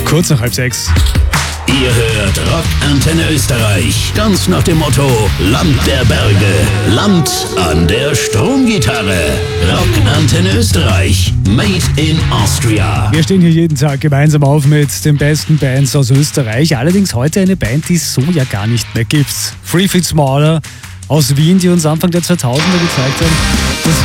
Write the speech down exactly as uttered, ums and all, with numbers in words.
Kurz nach halb sechs. Ihr hört Rock Antenne Österreich. Ganz nach dem Motto Land der Berge, Land an der Stromgitarre. Rock Antenne Österreich. Made in Austria. Wir stehen hier jeden Tag gemeinsam auf mit den besten Bands aus Österreich. Allerdings heute eine Band, die es so ja gar nicht mehr gibt. Three Feet Smaller aus Wien, die uns Anfang der zweitausender gezeigt haben, dass